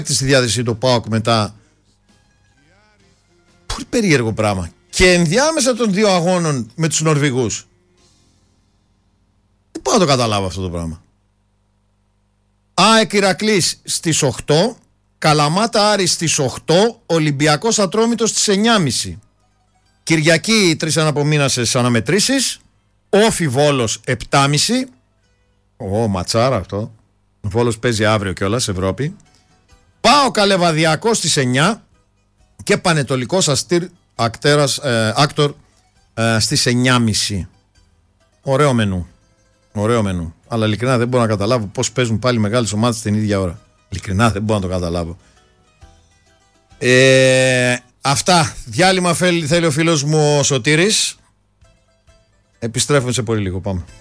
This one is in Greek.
στη διάθεση το ΠΑΟΚ μετά. Πολύ περίεργο πράγμα. Και ενδιάμεσα των δύο αγώνων με τους Νορβηγούς. Δεν μπορώ να το καταλάβω αυτό το πράγμα. ΑΕΚ Ηρακλής στις 8, Καλαμάτα Άρης στις 8, Ολυμπιακός Ατρόμητος στις 9.30. Κυριακή 3 αναπομείνασες αναμετρήσεις, Όφι Βόλος 7.30. Ματσάρα αυτό. Ο Βόλος παίζει αύριο κιόλας Ευρώπη. ΠΑΟΚ Καλεβαδιακός στις 9 και Πανετολικός Άκτορ στις 9.30. Ωραίο μενού. Ωραίο μενού. Αλλά ειλικρινά δεν μπορώ να καταλάβω πώς παίζουν πάλι μεγάλες ομάδες την ίδια ώρα. Ειλικρινά δεν μπορώ να το καταλάβω. Αυτά. Διάλειμμα θέλει ο φίλος μου ο Σωτήρης. Επιστρέφουμε σε πολύ λίγο. Πάμε.